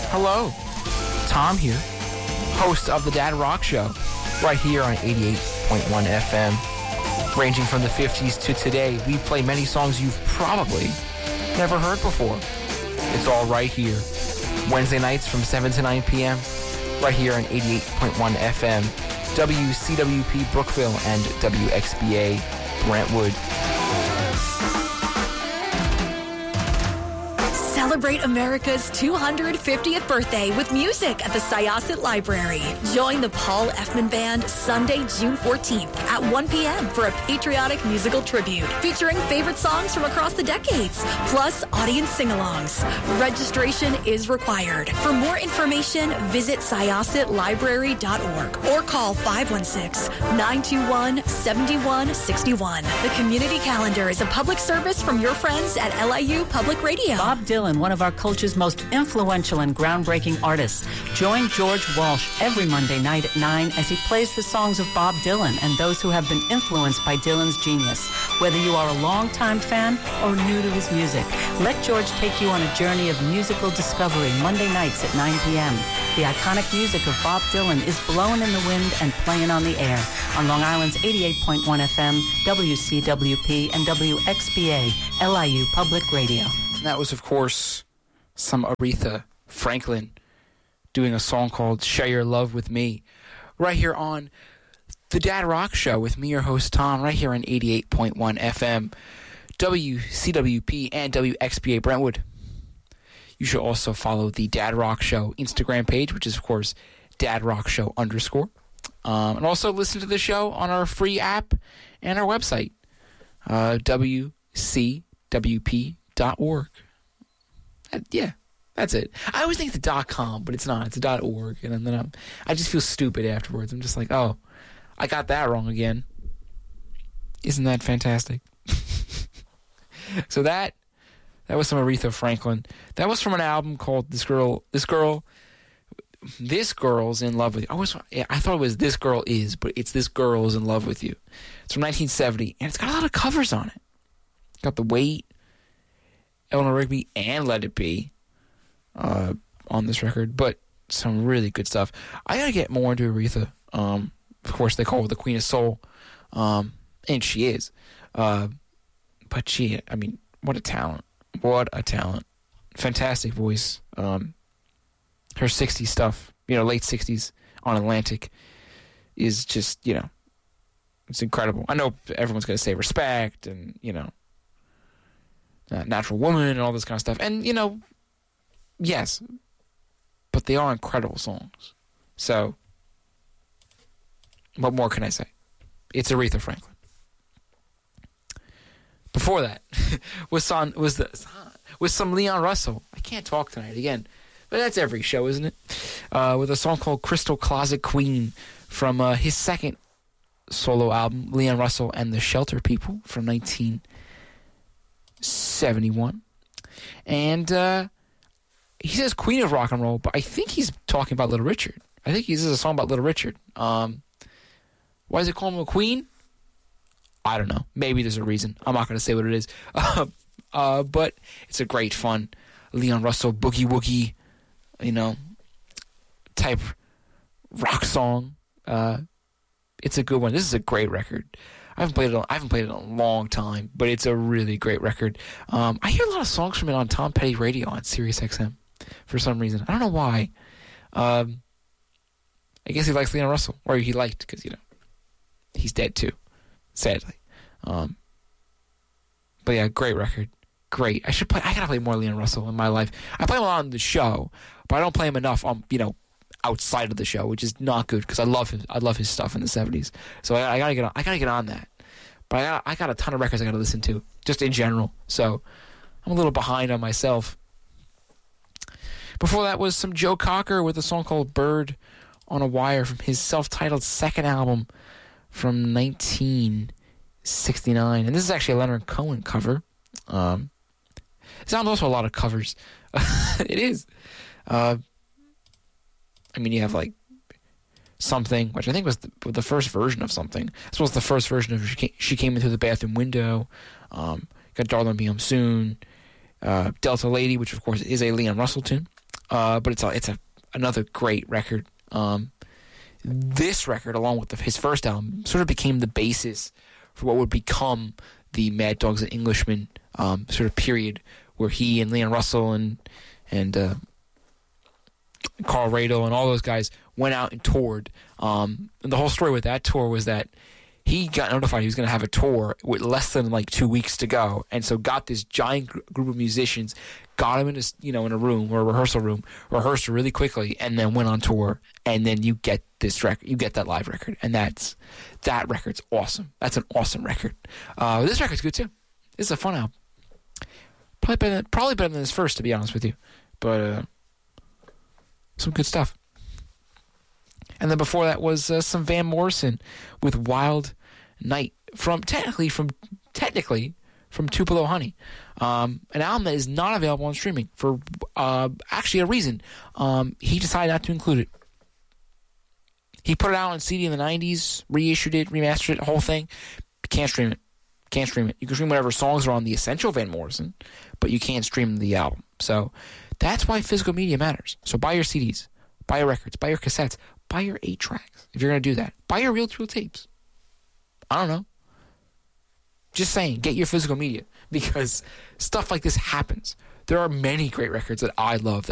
Hello, Tom here, host of the Dad Rock Show, right here on 88.1 FM. Ranging from the 50s to today, we play many songs you've probably never heard before. It's all right here. Wednesday nights from 7 to 9 p.m., right here on 88.1 FM, WCWP Brookville and WXBA Brentwood. Celebrate America's 250th birthday with music at the Syosset Library. Join the Paul Effman Band Sunday, June 14th at 1 p.m. for a patriotic musical tribute featuring favorite songs from across the decades, plus audience sing-alongs. Registration is required. For more information, visit SyossetLibrary.org or call 516-921-7161. The community calendar is a public service from your friends at LIU Public Radio. Bob Dylan, one of our culture's most influential and groundbreaking artists. Join George Walsh every Monday night at 9 as he plays the songs of Bob Dylan and those who have been influenced by Dylan's genius. Whether you are a longtime fan or new to his music, let George take you on a journey of musical discovery Monday nights at 9 p.m. The iconic music of Bob Dylan is blowing in the wind and playing on the air on Long Island's 88.1 FM, WCWP, and WXBA, LIU Public Radio. And that was, of course, some Aretha Franklin doing a song called Share Your Love With Me, right here on the Dad Rock Show with me, your host, Tom, right here on 88.1 FM, WCWP, and WXBA Brentwood. You should also follow the Dad Rock Show Instagram page, which is, of course, Dad Rock Show _. And also listen to the show on our free app and our website, WCWP.org. Yeah, that's it. I always think it's .com, but it's not. It's .org, and then I just feel stupid afterwards. I'm just like, oh, I got that wrong again. Isn't that fantastic? So that was some Aretha Franklin. That was from an album called This Girl's in Love With You. I thought it was This Girl Is, but it's This Girl's in Love With You. It's from 1970, and it's got a lot of covers on it. It's got The Wait, Eleanor Rigby, and Let It Be on this record, but some really good stuff. I gotta get more into Aretha. Of course, they call her the Queen of Soul, and she is. But she, I mean, what a talent. What a talent. Fantastic voice. Her 60s stuff, late 60s on Atlantic is just, it's incredible. I know everyone's going to say Respect and, Natural Woman and all this kind of stuff. And, yes, but they are incredible songs. So, what more can I say? It's Aretha Franklin. Before that was some Leon Russell. I can't talk tonight again, but that's every show, isn't it? With a song called Crystal Closet Queen from his second solo album, Leon Russell and the Shelter People, from 1971. And he says Queen of Rock and Roll, but I think he's talking about Little Richard. I think this is a song about Little Richard. Why does it call him a queen? I don't know. Maybe there's a reason. I'm not going to say what it is. But it's a great fun Leon Russell boogie woogie, type rock song. It's a good one. This is a great record. I haven't played it in a long time, but it's a really great record. I hear a lot of songs from it on Tom Petty Radio on Sirius XM for some reason. I don't know why. I guess he likes Leon Russell, or he liked, because he's dead too, sadly. But yeah, great record. Great. I gotta play more Leon Russell in my life. I play him on the show, but I don't play him enough on, outside of the show, which is not good, because I love his stuff in the 70s. So I gotta get on that. But I got a ton of records I gotta listen to, just in general. So I'm a little behind on myself. Before that was some Joe Cocker with a song called Bird on a Wire from his self-titled second album from 1969. And this is actually a Leonard Cohen cover. This album's also a lot of covers. It is. You have like Something, which I think was the first version of Something. This was the first version of She Came In Through the Bathroom Window. Got Darling Be Home Soon. Delta Lady, which of course is a Leon Russell tune. but it's another great record. This record, along with his first album, sort of became the basis for what would become the Mad Dogs and Englishmen sort of period, where he and Leon Russell and Carl Radle and all those guys went out and toured. And the whole story with that tour was that he got notified he was going to have a tour with less than like 2 weeks to go, and so got this giant group of musicians, got them in a room or a rehearsal room, rehearsed really quickly, and then went on tour. And then you get this record, you get that live record, and that record's awesome. That's an awesome record. This record's good too. This is a fun album. Probably better than his first, to be honest with you, but some good stuff. And then before that was some Van Morrison with Wild Night technically from Tupelo Honey, an album that is not available on streaming for actually a reason. He decided not to include it. He put it out on CD in the 90s, reissued it, remastered it, the whole thing. Can't stream it. You can stream whatever songs are on the essential Van Morrison, but you can't stream the album. So that's why physical media matters. So buy your CDs, buy your records, buy your cassettes, buy your 8-tracks if you're going to do that. Buy your reel-to-reel tapes. I don't know. Just saying, get your physical media, because stuff like this happens. There are many great records that I love that